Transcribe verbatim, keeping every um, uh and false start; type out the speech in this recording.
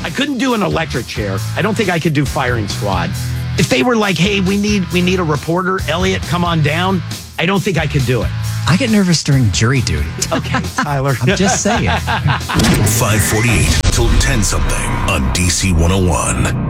I couldn't do an electric chair. I don't think I could do firing squad. If they were like, hey, we need we need a reporter, Elliot, come on down, I don't think I could do it. I get nervous during jury duty. Okay, Tyler. I'm just saying. five forty-eight till ten something on D C one oh one.